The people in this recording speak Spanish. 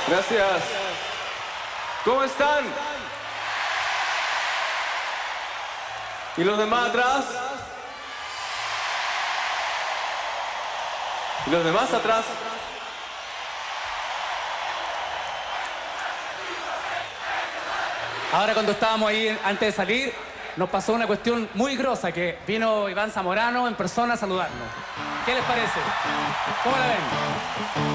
Gracias. ¿Cómo están? ¿Y los demás atrás? ¿Y los demás atrás? Ahora cuando estábamos ahí antes de salir, nos pasó una cuestión muy grosa, que vino Iván Zamorano en persona a saludarnos. ¿Qué les parece? ¿Cómo la ven?